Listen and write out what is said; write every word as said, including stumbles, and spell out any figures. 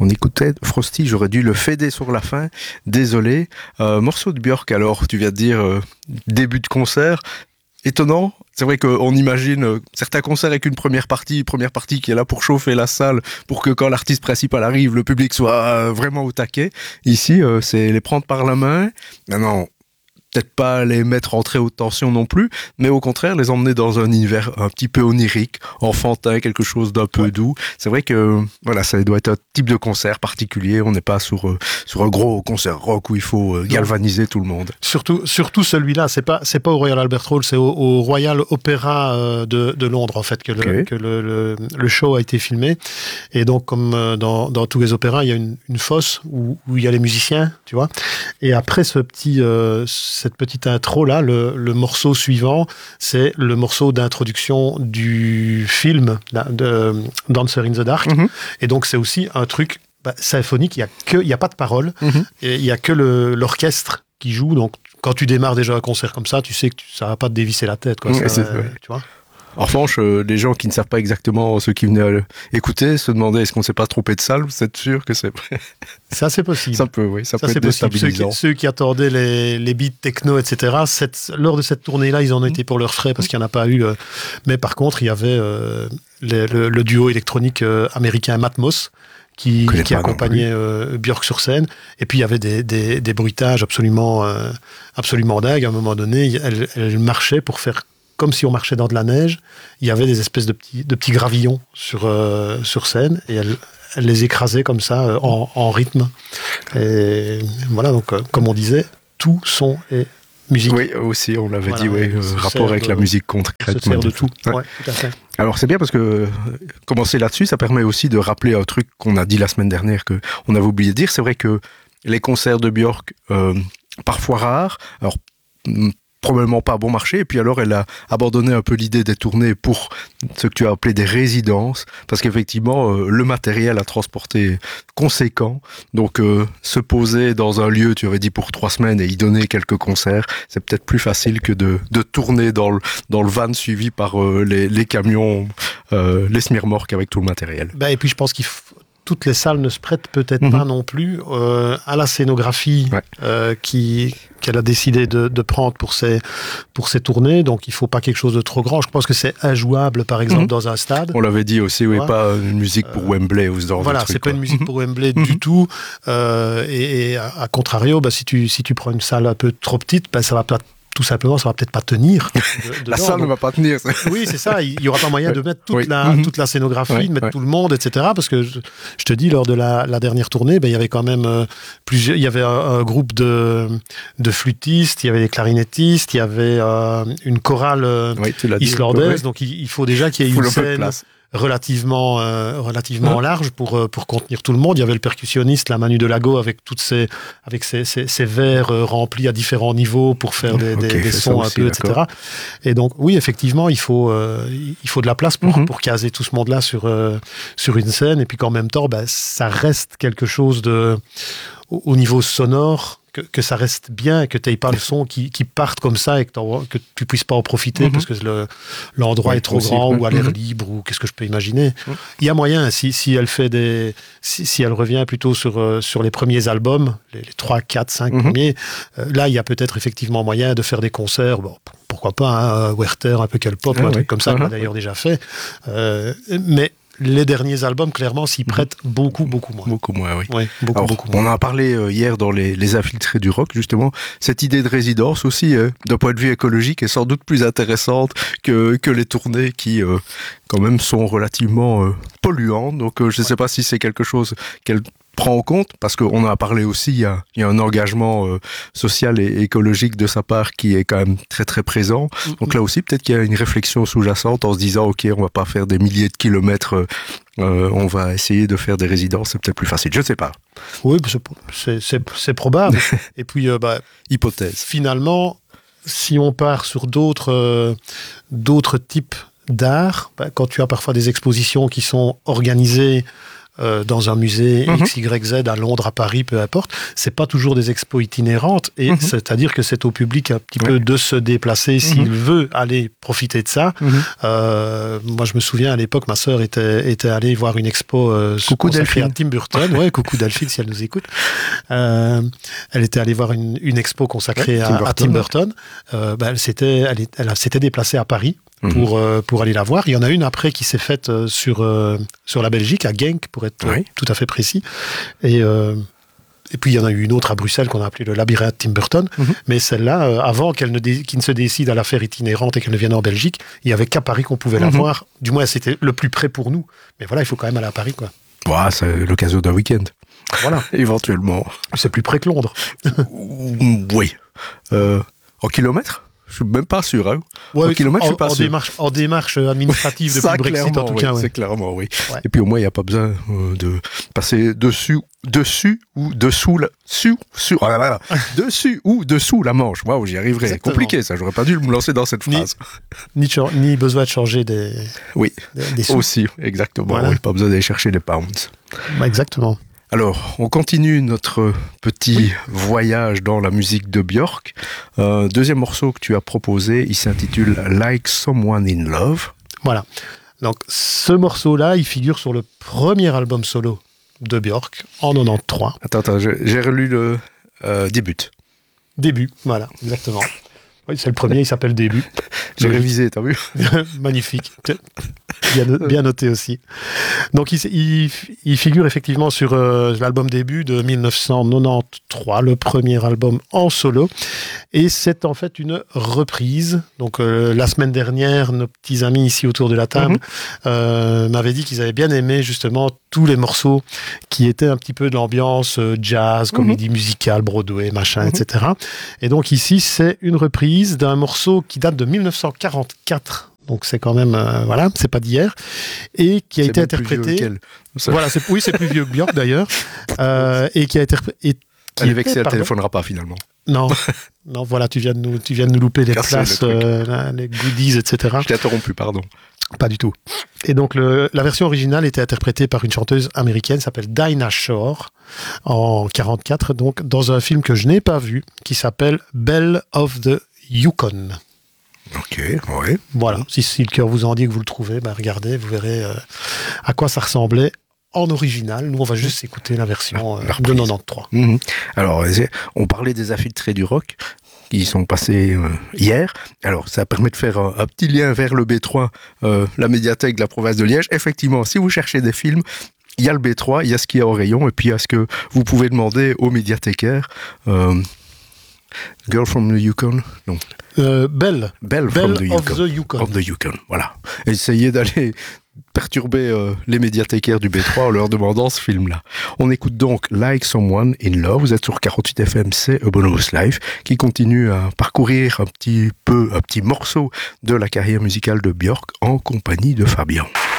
On écoutait Frosty, j'aurais dû le fader sur la fin, désolé. Euh, morceau de Björk alors, tu viens de dire euh, début de concert, étonnant. C'est vrai qu'on imagine euh, certains concerts avec une première partie, première partie qui est là pour chauffer la salle, pour que quand l'artiste principal arrive, le public soit euh, vraiment au taquet. Ici, euh, c'est les prendre par la main. Maintenant, peut-être pas les mettre en très haute tension non plus, mais au contraire, les emmener dans un univers un petit peu onirique, enfantin, quelque chose d'un peu ouais. doux. C'est vrai que, voilà, ça doit être un type de concert particulier. On n'est pas sur, euh, sur un gros concert rock où il faut euh, galvaniser non. tout le monde. Surtout, surtout celui-là, c'est pas, c'est pas au Royal Albert Hall, c'est au, au Royal Opera euh, de, de Londres, en fait, que, le, okay. que le, le, le show a été filmé. Et donc, comme euh, dans, dans tous les opéras, il y a une, une fosse où, où il y a les musiciens, tu vois. Et après ce petit, euh, cette petite intro là, le, le morceau suivant, c'est le morceau d'introduction du film de Dancer in the Dark. Mm-hmm. Et donc c'est aussi un truc bah, symphonique. Il y a que, il y a pas de paroles. Mm-hmm. Et il y a que le, l'orchestre qui joue. Donc quand tu démarres déjà un concert comme ça, tu sais que tu, ça va pas te dévisser la tête, quoi. Mm-hmm. Ça, euh, tu vois. En revanche, euh, les gens qui ne savent pas exactement, ceux qui venaient euh, écouter, se demandaient est-ce qu'on ne s'est pas trompé de salle. Vous êtes sûr que c'est ça, c'est possible. Ça peut, oui, ça, ça peut c'est être possible. déstabilisant. Ceux qui, ceux qui attendaient les, les beats techno, et cetera. Cette, lors de cette tournée-là, ils en ont été pour leurs frais parce qu'il n'y en a pas eu. Euh, mais par contre, il y avait euh, les, le, le duo électronique euh, américain Matmos qui, qui accompagnait euh, Björk sur scène. Et puis il y avait des, des, des bruitages absolument, euh, absolument dingues. À un moment donné, elle, elle marchait pour faire comme si on marchait dans de la neige. Il y avait des espèces de petits, de petits gravillons sur, euh, sur scène et elle, elle les écrasait comme ça euh, en, en rythme. Et voilà, donc euh, comme on disait, tout son est musique. Oui, aussi, on l'avait voilà, dit, oui, euh, rapport avec de, la musique concrète. Se sert de tout. Ouais. Ouais, tout à fait. Alors c'est bien parce que commencer là-dessus, ça permet aussi de rappeler un truc qu'on a dit la semaine dernière, qu'on avait oublié de dire. C'est vrai que les concerts de Björk, euh, parfois rares, alors probablement pas bon marché, et puis alors elle a abandonné un peu l'idée des tournées pour ce que tu as appelé des résidences, parce qu'effectivement euh, le matériel à transporter est conséquent, donc euh, se poser dans un lieu, tu avais dit pour trois semaines, et y donner quelques concerts, c'est peut-être plus facile que de, de tourner dans le, dans le van suivi par euh, les, les camions, euh, les semi-remorques avec tout le matériel. Ben, et puis je pense qu'il faut toutes les salles ne se prêtent peut-être mmh. pas non plus euh, à la scénographie ouais. euh, qui, qu'elle a décidé de, de prendre pour ses, pour ses tournées. Donc, il ne faut pas quelque chose de trop grand. Je pense que c'est injouable, par exemple, mmh. dans un stade. On l'avait dit aussi, oui, ouais. pas une musique pour euh, Wembley ou ce genre voilà, de truc. C'est quoi. pas une musique pour Wembley du tout. Euh, et, et à, à contrario, bah, si, tu, si tu prends une salle un peu trop petite, bah, ça va pas tout simplement, ça va peut-être pas tenir. De, la salle donc, ne va pas tenir. Oui, c'est ça. Il y aura pas moyen ouais. de mettre toute, oui. la, toute la scénographie, ouais, de mettre ouais. tout le monde, et cetera. Parce que je, je te dis, lors de la, la dernière tournée, ben, il y avait quand même euh, plusieurs. Il y avait un, un groupe de, de flûtistes, il y avait des clarinettistes, il y avait euh, une chorale euh, oui, islandaise. Oui. Donc il, il faut déjà qu'il y ait une scène relativement euh, relativement ouais. large pour euh, pour contenir tout le monde. Il y avait le percussionniste, la Manu Delago, avec toutes ces avec ses ses, ses verres euh, remplis à différents niveaux pour faire des, okay, des, des sons un aussi, peu, d'accord. et cetera. Et donc oui, effectivement, il faut euh, il faut de la place pour mm-hmm. pour caser tout ce monde-là sur euh, sur une scène, et puis qu'en même temps, ben, ça reste quelque chose de au, au niveau sonore. Que, que ça reste bien, que tu n'aies pas le son qui, qui parte comme ça et que, que tu ne puisses pas en profiter mm-hmm. parce que le, l'endroit ouais, est trop possible, grand ouais. ou à l'air mm-hmm. libre ou qu'est-ce que je peux imaginer. Mm-hmm. Il y a moyen, si, si elle fait des, si, si elle revient plutôt sur, euh, sur les premiers albums, les, les trois, quatre, cinq mm-hmm. premiers, euh, là, il y a peut-être effectivement moyen de faire des concerts, bon, pourquoi pas, hein, Werther, un peu quel pop, ah, un ouais. truc comme ça, mm-hmm. qu'on a d'ailleurs déjà fait. Euh, mais les derniers albums, clairement, s'y prêtent mmh. beaucoup, beaucoup moins. Beaucoup moins, oui. oui beaucoup, Alors, beaucoup moins. On en a parlé euh, hier dans les, les infiltrés du rock, justement. Cette idée de résidence aussi, euh, d'un point de vue écologique, est sans doute plus intéressante que, que les tournées qui, euh, quand même, sont relativement euh, polluantes. Donc, euh, je ne ouais. sais pas si c'est quelque chose qu'elle prend en compte, parce qu'on en a parlé aussi, il y a, il y a un engagement euh, social et écologique de sa part qui est quand même très très présent. Mm-hmm. Donc là aussi, peut-être qu'il y a une réflexion sous-jacente en se disant, ok, on va pas faire des milliers de kilomètres, euh, on va essayer de faire des résidences, c'est peut-être plus facile, je ne sais pas. Oui, c'est, c'est, c'est probable. Et puis, euh, bah, hypothèse. Finalement, si on part sur d'autres, euh, d'autres types d'art, bah, quand tu as parfois des expositions qui sont organisées euh, dans un musée mm-hmm. X Y Z à Londres, à Paris, peu importe. C'est pas toujours des expos itinérantes, et mm-hmm. c'est-à-dire que c'est au public un petit oui. peu de se déplacer s'il mm-hmm. veut aller profiter de ça. Mm-hmm. Euh, moi, je me souviens à l'époque, ma sœur était, était allée voir une expo euh, coucou Delphine. à Tim Burton. Ouais, coucou Delphine si elle nous écoute. Euh, elle était allée voir une, une expo consacrée ouais, à, Tim Burton. À Tim Burton. Euh, bah, elle, s'était, elle, elle s'était déplacée à Paris pour, mmh. euh, pour aller la voir. Il y en a une après qui s'est faite euh, sur, euh, sur la Belgique, à Genk, pour être oui. tout à fait précis. Et, euh, et puis il y en a eu une autre à Bruxelles qu'on a appelée le labyrinthe Tim Burton. Mmh. Mais celle-là, euh, avant qu'elle ne, dé- qu'il ne se décide à la faire itinérante et qu'elle ne vienne en Belgique, il n'y avait qu'à Paris qu'on pouvait mmh. la voir. Du moins, c'était le plus près pour nous. Mais voilà, il faut quand même aller à Paris, quoi. Ouais, c'est l'occasion d'un week-end. Voilà. Éventuellement. C'est plus près que Londres. Oui. Euh, en kilomètres ? Je suis même pas sûr. Hein. Ouais, en kilomètres, en, je suis pas en sûr. Démarche, en démarche administrative depuis le Brexit, en tout oui, cas. Ouais. C'est clairement, oui. Ouais. Et puis au moins, il n'y a pas besoin euh, de passer dessus, dessus ou dessous, la, su, su, oh là là, dessus ou dessous la Manche. Waouh, j'y arriverai. C'est compliqué, ça. J'aurais pas dû me lancer dans cette phrase. Ni, ni, ni besoin de changer des. Oui. Des, des sous. Aussi, exactement. Voilà. Oui, pas besoin d'aller chercher les pounds. Bah, exactement. Alors, on continue notre petit oui. voyage dans la musique de Björk. Euh, deuxième morceau que tu as proposé, il s'intitule « Like Someone in Love ». Voilà. Donc, ce morceau-là, il figure sur le premier album solo de Björk, en quatre-vingt-treize. Attends, attends, j'ai relu le euh, début. Début, voilà, exactement. Oui, c'est le premier, il s'appelle Début. J'ai oui. révisé, t'as vu? Magnifique. Bien, bien noté aussi. Donc, il, il, il figure effectivement sur euh, l'album Début de dix-neuf cent quatre-vingt-treize, le premier album en solo. Et c'est en fait une reprise. Donc, euh, la semaine dernière, nos petits amis ici autour de la table mm-hmm. euh, m'avaient dit qu'ils avaient bien aimé justement tous les morceaux qui étaient un petit peu de l'ambiance euh, jazz, comédie mm-hmm. musicale, Broadway, machin, mm-hmm. et cetera. Et donc ici, c'est une reprise d'un morceau qui date de dix-neuf cent quarante-quatre. Donc c'est quand même euh, voilà, c'est pas d'hier, et qui a c'est été interprété. Voilà, c'est oui, c'est plus vieux que Björk d'ailleurs, euh, et qui a été. Et, qui Elle est vexée, elle ne téléphonera pas finalement. Non, non, voilà, tu viens de nous, tu viens de nous louper les Cassé places, euh, les goodies, et cetera. Je t'ai interrompu, pardon. Pas du tout. Et donc le, la version originale était interprétée par une chanteuse américaine, s'appelle Dinah Shore, en quarante-quatre, donc dans un film que je n'ai pas vu, qui s'appelle Belle of the Yukon. Ok, ouais. Voilà, si, si le cœur vous en dit que vous le trouvez, bah regardez, vous verrez euh, à quoi ça ressemblait en original. Nous, on va juste écouter la version euh, de quatre-vingt-treize. Mmh. Alors, on parlait des infiltrés du rock qui sont passés euh, hier. Alors, ça permet de faire un, un petit lien vers le B trois, euh, la médiathèque de la province de Liège. Effectivement, si vous cherchez des films, il y a le B trois, il y a ce qu'il y a au rayon, et puis il y a ce que vous pouvez demander aux médiathécaires. Euh, Girl from the Yukon, non. Euh, Belle. Belle, Belle from the of Yukon. the Yukon. Of the Yukon, voilà. Essayez d'aller perturber euh, les médiathécaires du B trois en leur demandant ce film-là. On écoute donc Like Someone in Love. Vous êtes sur quarante-huit F M, c'est A Bonus Life, qui continue à parcourir un petit peu, un petit morceau de la carrière musicale de Björk en compagnie de Fabien.